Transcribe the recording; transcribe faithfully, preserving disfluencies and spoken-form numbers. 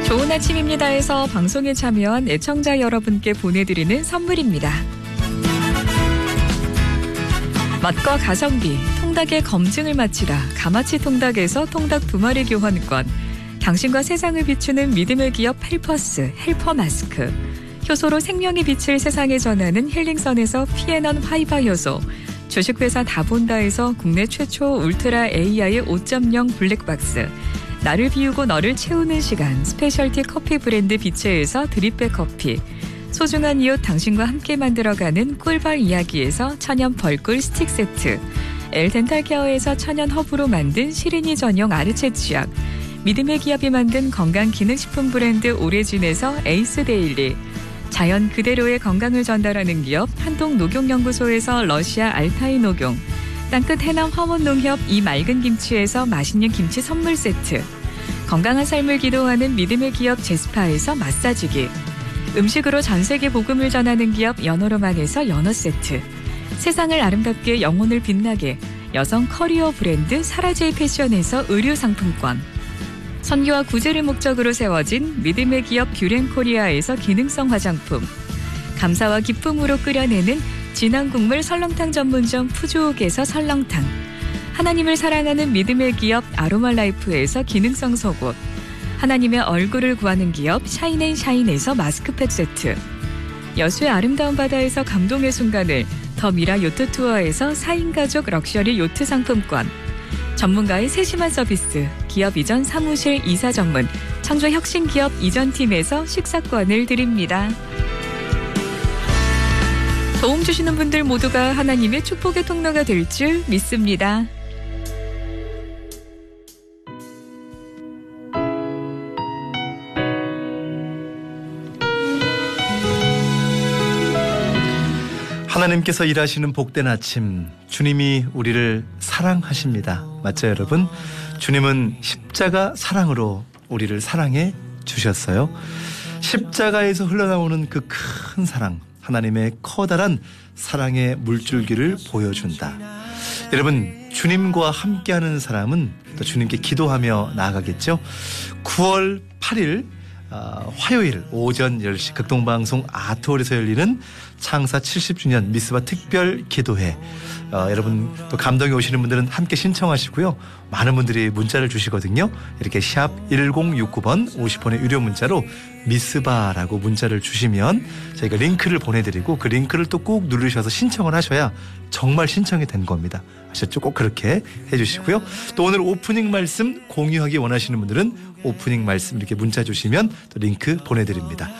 좋은 아침입니다에서 방송에 참여한 애청자 여러분께 보내드리는 선물입니다. 맛과 가성비, 통닭의 검증을 마치다 가마치 통닭에서 통닭 두 마리 교환권, 당신과 세상을 비추는 믿음의 기업 헬퍼스, 헬퍼 마스크, 효소로 생명의 빛을 세상에 전하는 힐링선에서 피에넌 화이바 효소, 주식회사 다본다에서 국내 최초 울트라 에이아이 오 점 영 블랙박스, 나를 비우고 너를 채우는 시간 스페셜티 커피 브랜드 비체에서 드립백 커피, 소중한 이웃 당신과 함께 만들어가는 꿀벌 이야기에서 천연 벌꿀 스틱 세트, 엘덴탈케어에서 천연 허브로 만든 시린이 전용 아르체 치약, 믿음의 기업이 만든 건강기능식품 브랜드 오레진에서 에이스 데일리, 자연 그대로의 건강을 전달하는 기업 한동녹용연구소에서 러시아 알타이 녹용, 땅끝 해남 화원농협 이 맑은 김치에서 맛있는 김치 선물 세트, 건강한 삶을 기도하는 믿음의 기업 제스파에서 마사지기, 음식으로 전세계 복음을 전하는 기업 연어로만에서 연어 세트, 세상을 아름답게 영혼을 빛나게 여성 커리어 브랜드 사라제이 패션에서 의류 상품권, 선교와 구제를 목적으로 세워진 믿음의 기업 뷰렌코리아에서 기능성 화장품, 감사와 기쁨으로 끓여내는 진한 국물 설렁탕 전문점 푸주옥에서 설렁탕, 하나님을 사랑하는 믿음의 기업 아로마라이프에서 기능성 속옷, 하나님의 얼굴을 구하는 기업 샤인앤샤인에서 마스크팩 세트, 여수의 아름다운 바다에서 감동의 순간을 더 미라 요트 투어에서 사 인 가족 럭셔리 요트 상품권, 전문가의 세심한 서비스 기업 이전 사무실 이사 전문 청주 혁신기업 이전팀에서 식사권을 드립니다. 도움 주시는 분들 모두가 하나님의 축복의 통로가 될 줄 믿습니다. 하나님께서 일하시는 복된 아침, 주님이 우리를 사랑하십니다. 맞죠, 여러분? 주님은 십자가 사랑으로 우리를 사랑해 주셨어요. 십자가에서 흘러나오는 그 큰 사랑, 하나님의 커다란 사랑의 물줄기를 보여준다. 여러분, 주님과 함께하는 사람은 또 주님께 기도하며 나아가겠죠. 구월 팔일 어, 화요일 오전 열 시 극동방송 아트홀에서 열리는 창사 칠십 주년 미스바 특별 기도회, 어, 여러분 또 감동이 오시는 분들은 함께 신청하시고요. 많은 분들이 문자를 주시거든요. 이렇게 샵 일공육구 번 오십 원의 유료 문자로 미스바라고 문자를 주시면 저희가 링크를 보내드리고 그 링크를 또 꾹 누르셔서 신청을 하셔야 정말 신청이 된 겁니다. 아셨죠? 꼭 그렇게 해주시고요. 또 오늘 오프닝 말씀 공유하기 원하시는 분들은 오프닝 말씀 이렇게 문자 주시면 또 링크 보내드립니다.